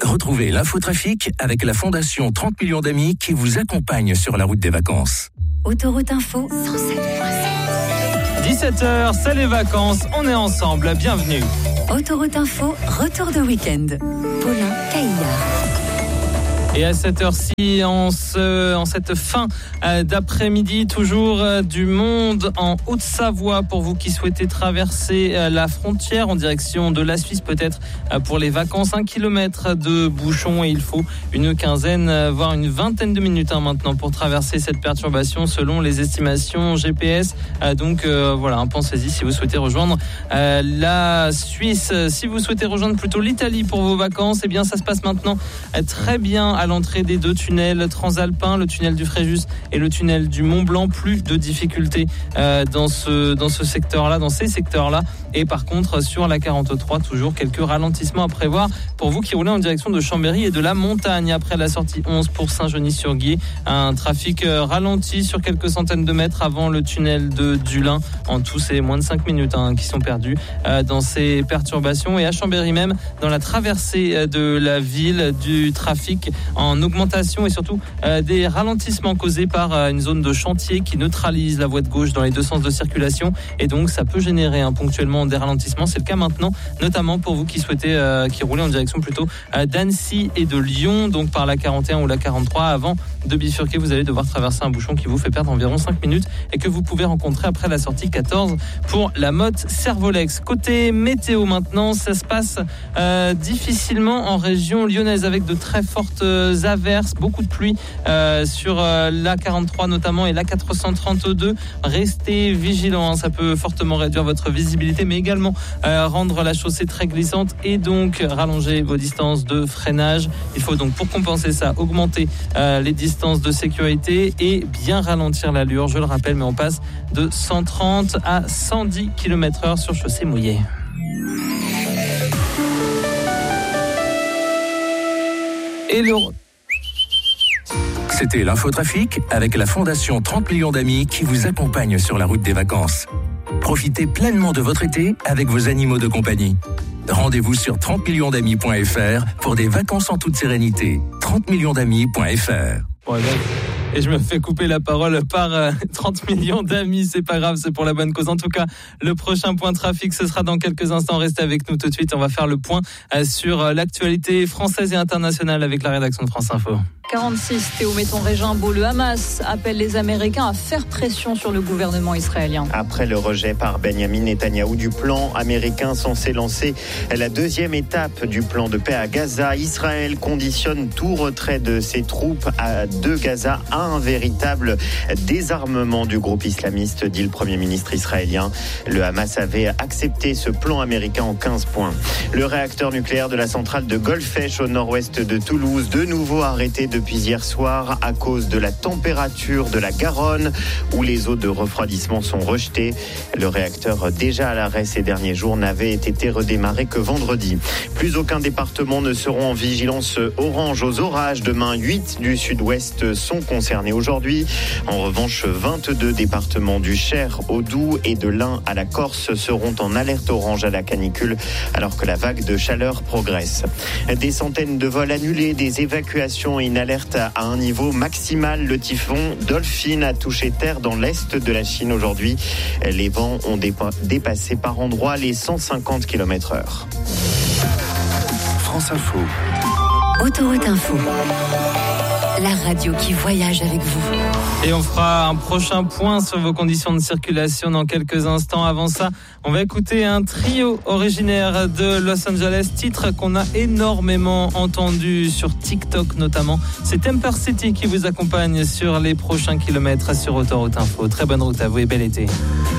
Retrouvez l'infotrafic avec la Fondation 30 millions d'amis qui vous accompagne sur la route des vacances. Autoroute Info 107.7. 17h, c'est les vacances, on est ensemble, bienvenue. Autoroute Info, retour de week-end. Paulin Caillard. Et à cette heure-ci, en cette fin d'après-midi, toujours du monde en Haute-Savoie pour vous qui souhaitez traverser la frontière en direction de la Suisse, peut-être pour les vacances. 1 kilomètre de bouchons et il faut une quinzaine, voire une vingtaine de minutes maintenant pour traverser cette perturbation selon les estimations GPS. Donc voilà, pensez-y si vous souhaitez rejoindre la Suisse. Si vous souhaitez rejoindre plutôt l'Italie pour vos vacances, eh bien ça se passe maintenant très bien à l'entrée des deux tunnels transalpins, le tunnel du Fréjus et le tunnel du Mont Blanc. Plus de difficultés dans ce secteur-là, dans ces secteurs-là. Et par contre, sur la 43, toujours quelques ralentissements à prévoir pour vous qui roulez en direction de Chambéry et de la montagne. Après la sortie 11 pour Saint-Genis-sur-Guiers, un trafic ralenti sur quelques centaines de mètres avant le tunnel de Dulin. En tout, c'est moins de 5 minutes qui sont perdus dans ces perturbations. Et à Chambéry même, dans la traversée de la ville, du trafic en augmentation et surtout des ralentissements causés par une zone de chantier qui neutralise la voie de gauche dans les deux sens de circulation. Et donc, ça peut générer ponctuellement des ralentissements. C'est le cas maintenant, notamment pour vous qui souhaitez, qui roulez en direction plutôt d'Annecy et de Lyon, donc par la 41 ou la 43. Avant de bifurquer, vous allez devoir traverser un bouchon qui vous fait perdre environ 5 minutes et que vous pouvez rencontrer après la sortie 14 pour la Motte Servolex. Côté météo maintenant, ça se passe difficilement en région lyonnaise avec de très fortes averses, beaucoup de pluie sur la 43 notamment et la 432. Restez vigilants, ça peut fortement réduire votre visibilité, mais également rendre la chaussée très glissante et donc rallonger vos distances de freinage. Il faut donc, pour compenser ça, augmenter les distances de sécurité et bien ralentir l'allure. Je le rappelle, mais on passe de 130 à 110 km/h sur chaussée mouillée. Et C'était l'infotrafic avec la Fondation 30 millions d'amis qui vous accompagne sur la route des vacances. Profitez pleinement de votre été avec vos animaux de compagnie. Rendez-vous sur 30millionsdamis.fr pour des vacances en toute sérénité. 30millionsdamis.fr. Et je me fais couper la parole par 30 millions d'amis, c'est pas grave, c'est pour la bonne cause. En tout cas, le prochain point trafic, ce sera dans quelques instants. Restez avec nous tout de suite, on va faire le point sur l'actualité française et internationale avec la rédaction de France Info. 46, Théo Metton-Régimbaud, le Hamas appelle les Américains à faire pression sur le gouvernement israélien. Après le rejet par Benjamin Netanyahou du plan américain censé lancer la deuxième étape du plan de paix à Gaza, Israël conditionne tout retrait de ses troupes de Gaza à un véritable désarmement du groupe islamiste, dit le Premier ministre israélien. Le Hamas avait accepté ce plan américain en 15 points. Le réacteur nucléaire de la centrale de Golfech au nord-ouest de Toulouse, de nouveau arrêté depuis hier soir à cause de la température de la Garonne où les eaux de refroidissement sont rejetées. Le réacteur déjà à l'arrêt ces derniers jours n'avait été redémarré que vendredi. Plus aucun département ne seront en vigilance orange aux orages. Demain, 8 du sud-ouest sont concernés aujourd'hui. En revanche, 22 départements du Cher au Doubs et de l'Ain à la Corse seront en alerte orange à la canicule alors que la vague de chaleur progresse. Des centaines de vols annulés, des évacuations et une alerte à un niveau maximal. Le typhon Dolphin a touché terre dans l'est de la Chine aujourd'hui. Les vents ont dépassé par endroits les 150 km/h. France Info. Autoroute Info. La radio qui voyage avec vous. Et on fera un prochain point sur vos conditions de circulation dans quelques instants. Avant ça, on va écouter un trio originaire de Los Angeles, titre qu'on a énormément entendu sur TikTok notamment. C'est Temper City qui vous accompagne sur les prochains kilomètres sur Autoroute Info. Très bonne route à vous et bel été.